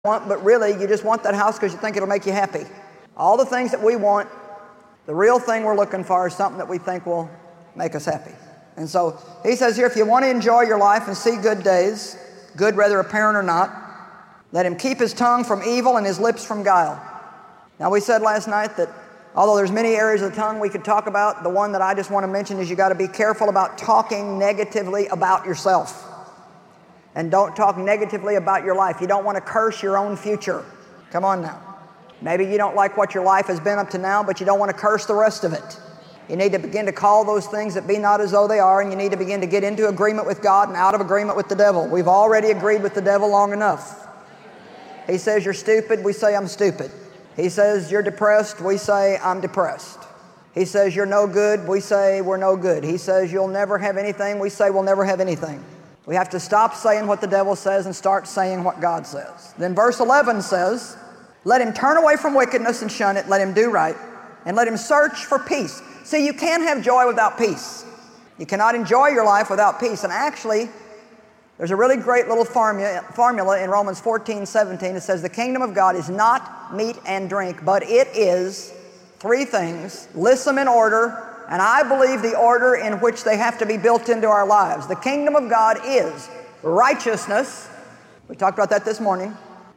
want, but really you just want that house because you think it'll make you happy. All the things that we want, the real thing we're looking for is something that we think will make us happy. And so he says here, if you want to enjoy your life and see good days, good whether apparent or not, let him keep his tongue from evil and his lips from guile. Now we said last night that although there's many areas of the tongue we could talk about, the one that I just want to mention is you got to be careful about talking negatively about yourself. And don't talk negatively about your life. You don't want to curse your own future. Come on now. Maybe you don't like what your life has been up to now, but you don't want to curse the rest of it. You need to begin to call those things that be not as though they are, and you need to begin to get into agreement with God and out of agreement with the devil. We've already agreed with the devil long enough. He says you're stupid, we say I'm stupid. He says you're depressed, we say I'm depressed. He says you're no good, we say we're no good. He says you'll never have anything, we say we'll never have anything. We have to stop saying what the devil says and start saying what God says. Then verse 11 says, let him turn away from wickedness and shun it, let him do right, and let him search for peace. See, you can't have joy without peace. You cannot enjoy your life without peace. And actually, there's a really great little formula in Romans 14:17. It says, the kingdom of God is not meat and drink, but it is three things. List them in order. And I believe the order in which they have to be built into our lives. The kingdom of God is righteousness. We talked about that this morning.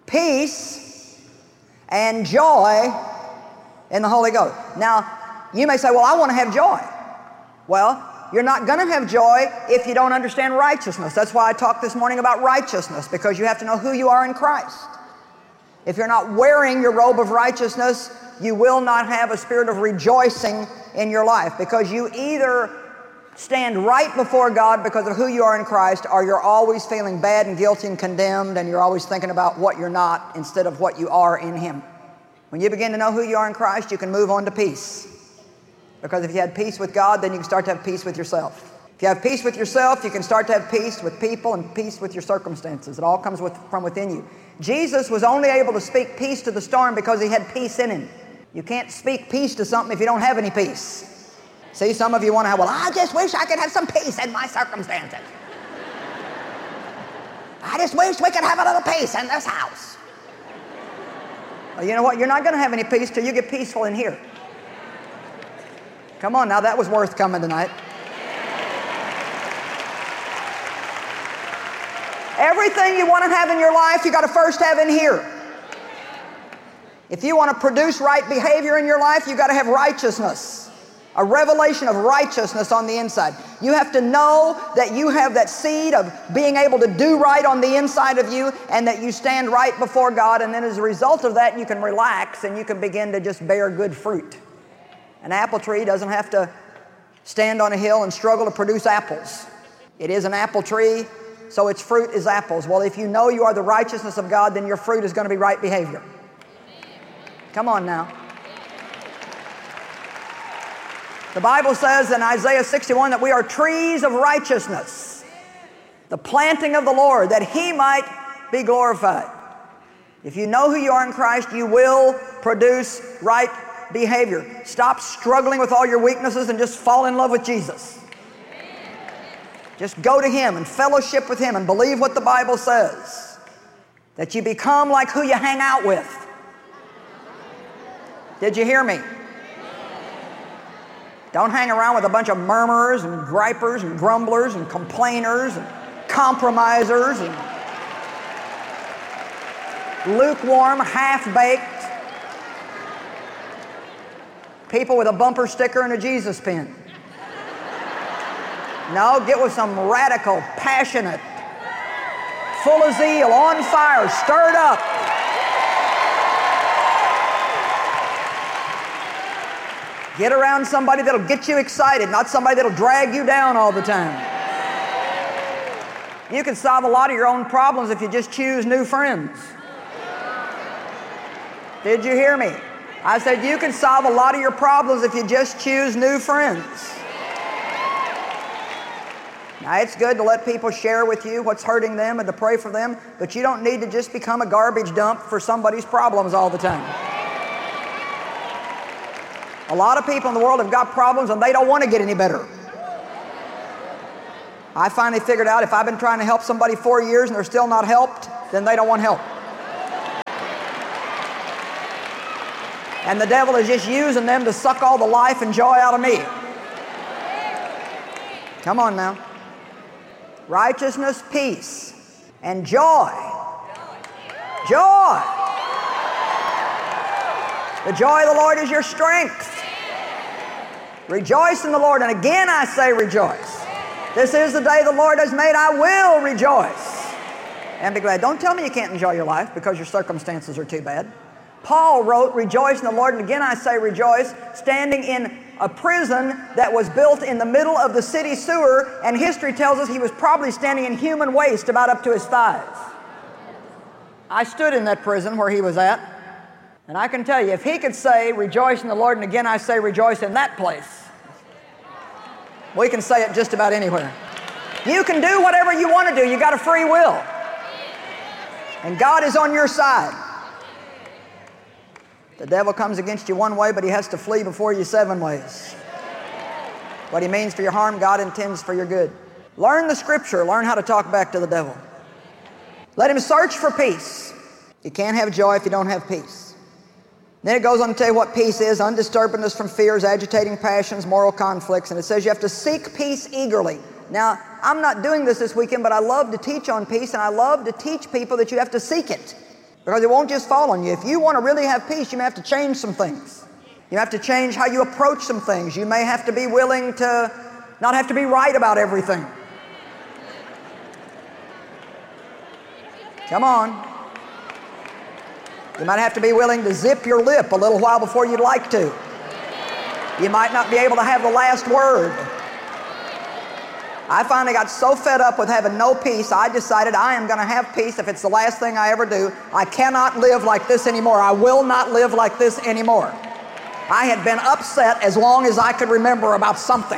Peace and joy in the Holy Ghost. Now, you may say, well, I want to have joy. Well, you're not going to have joy if you don't understand righteousness. That's why I talked this morning about righteousness, because you have to know who you are in Christ. If you're not wearing your robe of righteousness, you will not have a spirit of rejoicing in your life, because you either stand right before God because of who you are in Christ, or you're always feeling bad and guilty and condemned, and you're always thinking about what you're not instead of what you are in Him. When you begin to know who you are in Christ, you can move on to peace. Because if you had peace with God, then you can start to have peace with yourself. If you have peace with yourself, you can start to have peace with people and peace with your circumstances. It all comes from within you. Jesus was only able to speak peace to the storm because He had peace in Him. You can't speak peace to something if you don't have any peace. See, some of you want to have, well, I just wish I could have some peace in my circumstances. I just wish we could have a little peace in this house. Well, you know what? You're not going to have any peace till you get peaceful in here. Come on now, that was worth coming tonight. Everything you want to have in your life, you got to first have in here. If you want to produce right behavior in your life, you've got to have righteousness. A revelation of righteousness on the inside. You have to know that you have that seed of being able to do right on the inside of you, and that you stand right before God, and then as a result of that you can relax and you can begin to just bear good fruit. An apple tree doesn't have to stand on a hill and struggle to produce apples. It is an apple tree, so its fruit is apples. Well, if you know you are the righteousness of God, then your fruit is going to be right behavior. Come on now. The Bible says in Isaiah 61 that we are trees of righteousness, the planting of the Lord, that He might be glorified. If you know who you are in Christ, you will produce right behavior. Stop struggling with all your weaknesses and just fall in love with Jesus. Just go to Him and fellowship with Him and believe what the Bible says, that you become like who you hang out with. Did you hear me? Don't hang around with a bunch of murmurers and gripers and grumblers and complainers and compromisers and lukewarm, half-baked people with a bumper sticker and a Jesus pin. No, get with some radical, passionate, full of zeal, on fire, stirred up. Get around somebody that'll get you excited, not somebody that'll drag you down all the time. You can solve a lot of your own problems if you just choose new friends. Did you hear me? I said you can solve a lot of your problems if you just choose new friends. Now, it's good to let people share with you what's hurting them and to pray for them, but you don't need to just become a garbage dump for somebody's problems all the time. A lot of people in the world have got problems and they don't want to get any better. I finally figured out if I've been trying to help somebody 4 years and they're still not helped, then they don't want help. And the devil is just using them to suck all the life and joy out of me. Come on now. Righteousness, peace, and joy. Joy. The joy of the Lord is your strength. Rejoice in the Lord. And again I say rejoice. This is the day the Lord has made. I will rejoice and be glad. Don't tell me you can't enjoy your life because your circumstances are too bad. Paul wrote, rejoice in the Lord. And again I say rejoice, standing in a prison that was built in the middle of the city sewer, and history tells us he was probably standing in human waste about up to his thighs. I stood in that prison where he was at, and I can tell you, if he could say, rejoice in the Lord, and again I say rejoice in that place, we can say it just about anywhere. You can do whatever you want to do. You got a free will. And God is on your side. The devil comes against you one way, but he has to flee before you 7 ways. What he means for your harm, God intends for your good. Learn the Scripture. Learn how to talk back to the devil. Let him search for peace. You can't have joy if you don't have peace. Then it goes on to tell you what peace is: undisturbedness from fears, agitating passions, moral conflicts. And it says you have to seek peace eagerly. Now, I'm not doing this weekend, but I love to teach on peace, and I love to teach people that you have to seek it. Because it won't just fall on you. If you want to really have peace, you may have to change some things. You have to change how you approach some things. You may have to be willing to not have to be right about everything. Come on. You might have to be willing to zip your lip a little while before you'd like to. You might not be able to have the last word. I finally got so fed up with having no peace, I decided I am going to have peace if it's the last thing I ever do. I cannot live like this anymore. I will not live like this anymore. I had been upset as long as I could remember about something.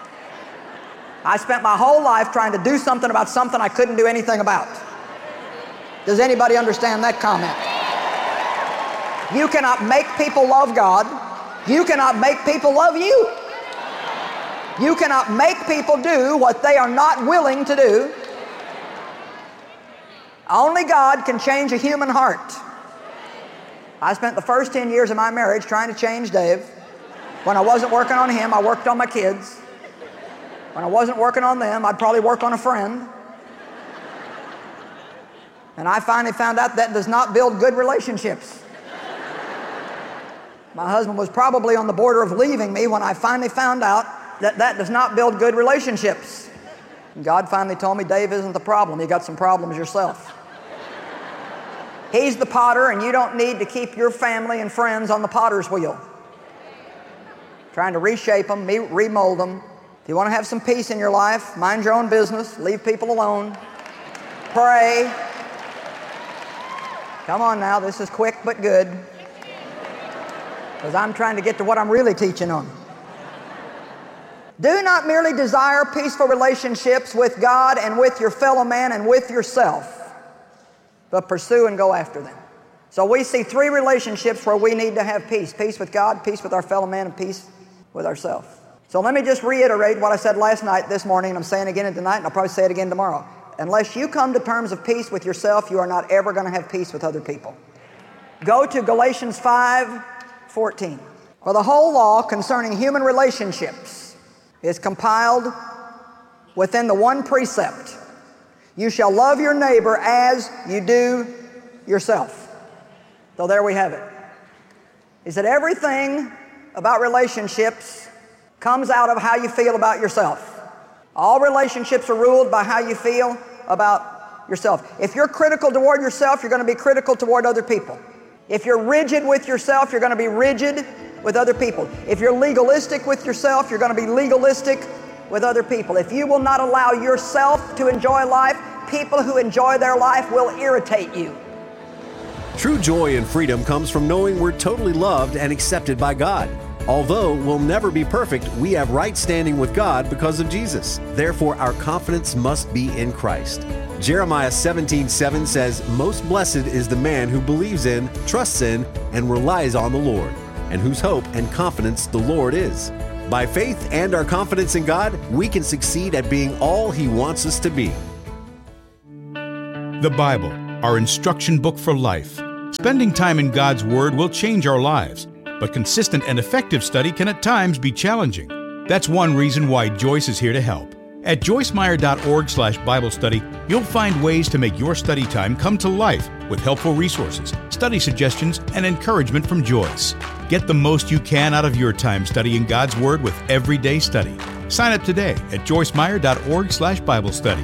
I spent my whole life trying to do something about something I couldn't do anything about. Does anybody understand that comment? You cannot make people love God. You cannot make people love you. You cannot make people do what they are not willing to do. Only God can change a human heart. I spent the first 10 years of my marriage trying to change Dave. When I wasn't working on him, I worked on my kids. When I wasn't working on them, I'd probably work on a friend. And I finally found out that does not build good relationships. My husband was probably on the border of leaving me when I finally found out that does not build good relationships. And God finally told me, Dave isn't the problem. You got some problems yourself. He's the potter, and you don't need to keep your family and friends on the potter's wheel. Trying to reshape them, remold them. If you want to have some peace in your life, mind your own business, leave people alone, pray. Come on now, this is quick but good. Because I'm trying to get to what I'm really teaching on. Do not merely desire peaceful relationships with God and with your fellow man and with yourself, but pursue and go after them. So we see 3 relationships where we need to have peace. Peace with God, peace with our fellow man, and peace with ourselves. So let me just reiterate what I said last night, this morning, and I'm saying again tonight, and I'll probably say it again tomorrow. Unless you come to terms of peace with yourself, you are not ever going to have peace with other people. Go to Galatians 5:14. For the whole law concerning human relationships is compiled within the one precept: you shall love your neighbor as you do yourself. So there we have it. He said everything about relationships comes out of how you feel about yourself. All relationships are ruled by how you feel about yourself. If you're critical toward yourself, you're going to be critical toward other people. If you're rigid with yourself, you're going to be rigid with other people. If you're legalistic with yourself, you're going to be legalistic with other people. If you will not allow yourself to enjoy life, people who enjoy their life will irritate you. True joy and freedom comes from knowing we're totally loved and accepted by God. Although we'll never be perfect, we have right standing with God because of Jesus. Therefore, our confidence must be in Christ. Jeremiah 17:7 says, "Most blessed is the man who believes in, trusts in, and relies on the Lord, and whose hope and confidence the Lord is." By faith and our confidence in God, we can succeed at being all He wants us to be. The Bible, our instruction book for life. Spending time in God's Word will change our lives. but consistent and effective study can at times be challenging. That's one reason why Joyce is here to help. At joycemeyer.org/Bible study, you'll find ways to make your study time come to life with helpful resources, study suggestions, and encouragement from Joyce. Get the most you can out of your time studying God's Word with Everyday Study. Sign up today at joycemeyer.org/Bible study.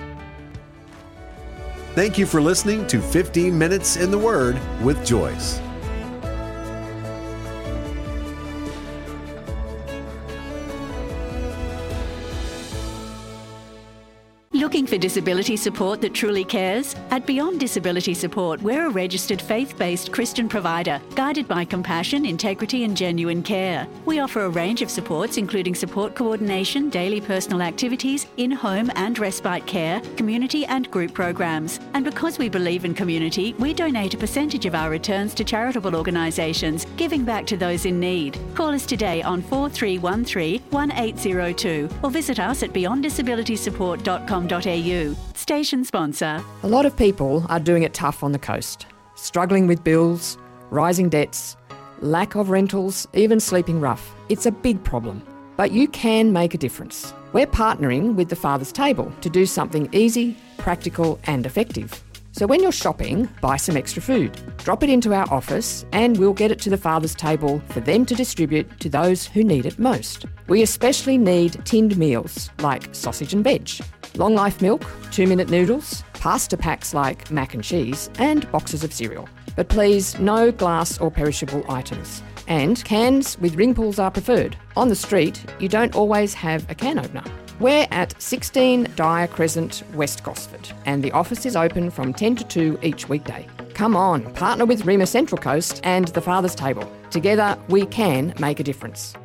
Thank you for listening to 15 Minutes in the Word with Joyce. Looking for disability support that truly cares? At Beyond Disability Support, we're a registered faith-based Christian provider, guided by compassion, integrity and genuine care. We offer a range of supports, including support coordination, daily personal activities, in-home and respite care, community and group programs. And because we believe in community, we donate a percentage of our returns to charitable organisations, giving back to those in need. Call us today on 4313-1802 or visit us at beyonddisabilitysupport.com.au. Station sponsor. A lot of people are doing it tough on the coast, struggling with bills, rising debts, lack of rentals, even sleeping rough. It's a big problem, but you can make a difference. We're partnering with the Father's Table to do something easy, practical and effective. So when you're shopping, buy some extra food. Drop it into our office and we'll get it to the Father's Table for them to distribute to those who need it most. We especially need tinned meals like sausage and veg, long life milk, 2-minute noodles, pasta packs like mac and cheese, and boxes of cereal. But please, no glass or perishable items. And cans with ring pulls are preferred. On the street, you don't always have a can opener. We're at 16 Dyer Crescent, West Gosford, and the office is open from 10 to 2 each weekday. Come on, partner with Rima Central Coast and the Father's Table. Together, we can make a difference.